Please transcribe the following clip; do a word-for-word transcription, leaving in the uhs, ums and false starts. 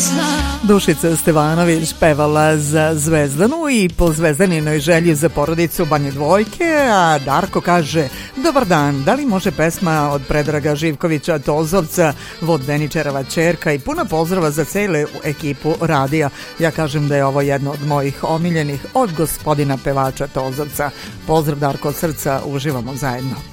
Dušica Stevanović pevala za Zvezdanu i po Zvezdaninoj želji za porodicu Banje Dvojke, a Darko kaže: dobar dan, da li može pesma od Predraga Živkovića Tozovca, Vodeničarova ćerka, i puno pozdrava za celu ekipu radija. Ja kažem da je ovo jedno od mojih omiljenih od gospodina pevača Tozovca. Pozdrav Darko od srca, uživamo zajedno.